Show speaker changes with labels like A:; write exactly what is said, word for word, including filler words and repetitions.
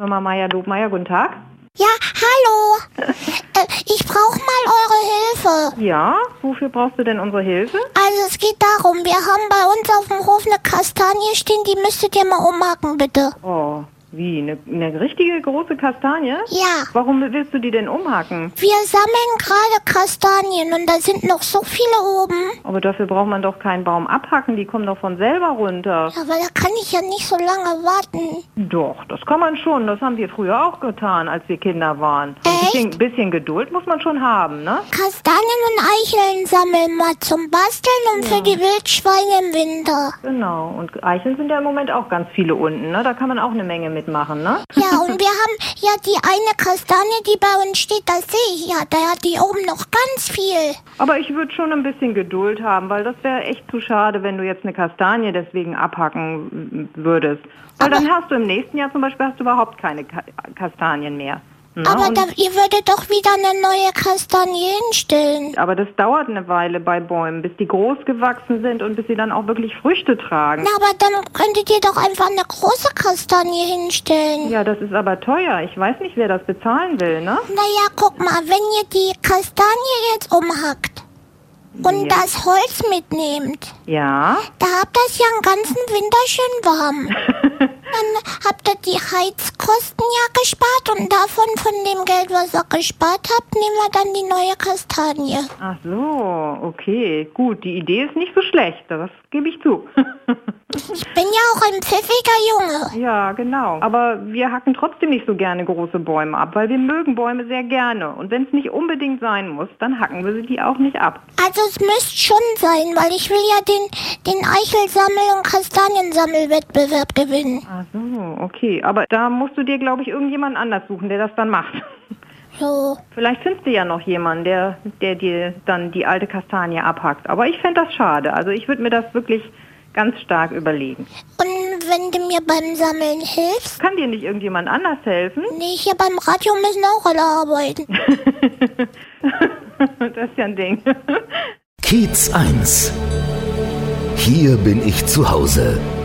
A: Firma Meyer-Dobmeier, guten Tag.
B: Ja, hallo. äh, ich brauche mal eure Hilfe.
A: Ja, wofür brauchst du denn unsere Hilfe?
B: Also es geht darum, wir haben bei uns auf dem Hof eine Kastanie stehen, die müsstet ihr mal umhacken, bitte.
A: Oh, wie? Eine, eine richtige große Kastanie?
B: Ja.
A: Warum willst du die denn umhacken?
B: Wir sammeln gerade Kastanien und da sind noch so viele oben.
A: Aber dafür braucht man doch keinen Baum abhacken, die kommen doch von selber runter.
B: Ja, aber da kann ich ja nicht so lange warten.
A: Doch, das kann man schon. Das haben wir früher auch getan, als wir Kinder waren. Ein
B: Echt?
A: bisschen, bisschen Geduld muss man schon haben, ne?
B: Kastanien und Eicheln sammeln mal zum Basteln und
A: Ja.
B: für die Wildschweine im Winter.
A: Genau. Und Eicheln sind ja im Moment auch ganz viele unten, ne? Da kann man auch eine Menge mitmachen, ne?
B: Ja, und wir haben ja die eine Kastanie, die bei uns steht, das sehe ich ja, da hat die oben noch ganz viel.
A: Aber ich würde schon ein bisschen Geduld haben, weil das wäre echt zu schade, wenn du jetzt eine Kastanie deswegen abhacken würdest. Weil
B: Aber-
A: dann hast du im nächsten Jahr zum Beispiel hast du überhaupt keine Ka Kastanien mehr. Ne?
B: Aber
A: Und-
B: da, ihr würdet doch wieder eine neue Kastanie hinstellen.
A: aber das dauert eine Weile bei Bäumen, bis die groß gewachsen sind und bis sie dann auch wirklich Früchte tragen.
B: Na, aber dann könntet ihr doch einfach eine große Kastanie hinstellen.
A: Ja, das ist aber teuer. Ich weiß nicht, wer das bezahlen will, ne?
B: Naja, guck mal, wenn ihr die Kastanie jetzt umhackt und
A: Ja.
B: das Holz mitnehmt,
A: Ja.
B: da habt ihr es ja den ganzen Winter schön warm. Dann habt ihr die Heizkosten ja gespart und davon, von dem Geld, was ihr gespart habt, nehmen wir dann die neue Kastanie.
A: Ach so, okay. Gut, die Idee ist nicht so schlecht, das gebe ich zu.
B: Ich bin ja auch ein pfiffiger Junge.
A: Ja, genau. Aber wir hacken trotzdem nicht so gerne große Bäume ab, weil wir mögen Bäume sehr gerne. Und wenn es nicht unbedingt sein muss, dann hacken wir sie die auch nicht ab.
B: Also es müsste schon sein, weil ich will ja den, den Eichelsammel- und Kastaniensammelwettbewerb gewinnen.
A: Ach so, okay. Aber da musst du dir, glaube ich, irgendjemand anders suchen, der das dann macht.
B: So.
A: Vielleicht findest du ja noch jemanden, der, der dir dann die alte Kastanie abhackt. Aber ich fände das schade. Also ich würde mir das wirklich ganz stark überlegen.
B: Und wenn du mir beim Sammeln hilfst?
A: Kann dir nicht irgendjemand anders helfen?
B: Nee, hier beim Radio müssen auch alle arbeiten.
A: Das ist ja ein Ding.
C: Kiez eins. Hier bin ich zu Hause.